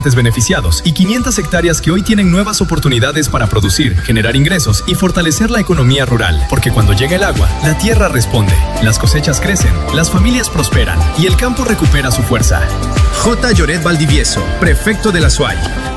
beneficiados y 500 hectáreas que hoy tienen nuevas oportunidades para producir, generar ingresos y fortalecer la economía rural. Porque cuando llega el agua, la tierra responde, las cosechas crecen, las familias prosperan y el campo recupera su fuerza. J. Lloret Valdivieso, prefecto de la SUAY.